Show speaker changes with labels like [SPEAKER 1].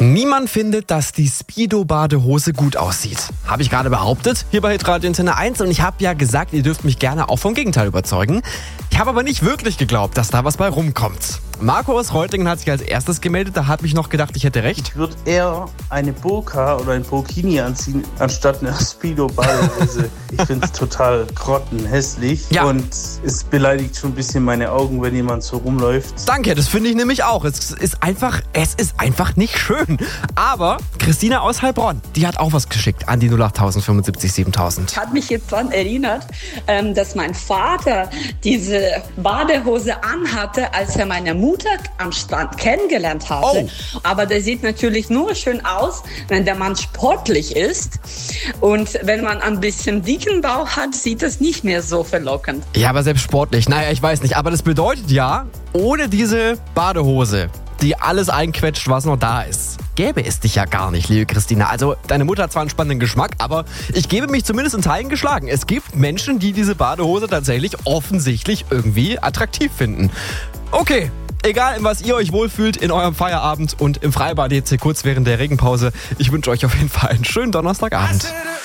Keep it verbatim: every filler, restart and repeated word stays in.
[SPEAKER 1] Niemand findet, dass die Speedo-Badehose gut aussieht. Habe ich gerade behauptet, hier bei Hitradio Antenne eins. Und ich habe ja gesagt, ihr dürft mich gerne auch vom Gegenteil überzeugen. Ich habe aber nicht wirklich geglaubt, dass da was bei rumkommt. Marco aus Reutlingen hat sich als erstes gemeldet. Da habe ich noch gedacht, ich hätte recht.
[SPEAKER 2] Ich würde eher eine Burka oder ein Burkini anziehen, anstatt eine Speedo-Badehose. Ich finde es total grottenhässlich.
[SPEAKER 1] Ja.
[SPEAKER 2] Und es beleidigt schon ein bisschen meine Augen, wenn jemand so rumläuft.
[SPEAKER 1] Danke, das finde ich nämlich auch. Es ist einfach, es ist einfach nicht schön. Aber Christina aus Heilbronn, die hat auch was geschickt an die null acht fünfundsiebzig siebentausend.
[SPEAKER 3] Hat mich jetzt daran erinnert, ähm, dass mein Vater diese Badehose anhatte, als er meine Mutter am Strand kennengelernt hatte.
[SPEAKER 1] Oh.
[SPEAKER 3] Aber der sieht natürlich nur schön aus, wenn der Mann sportlich ist. Und wenn man ein bisschen dicken Bauch hat, sieht das nicht mehr so verlockend.
[SPEAKER 1] Ja, aber selbst sportlich, naja, ich weiß nicht. Aber das bedeutet ja, ohne diese Badehose, die alles einquetscht, was noch da ist, gäbe es dich ja gar nicht, liebe Christina. Also, deine Mutter hat zwar einen spannenden Geschmack, aber ich gebe mich zumindest in Teilen geschlagen. Es gibt Menschen, die diese Badehose tatsächlich offensichtlich irgendwie attraktiv finden. Okay. Egal, in was ihr euch wohlfühlt, in eurem Feierabend und im Freibad jetzt hier kurz während der Regenpause. Ich wünsche euch auf jeden Fall einen schönen Donnerstagabend.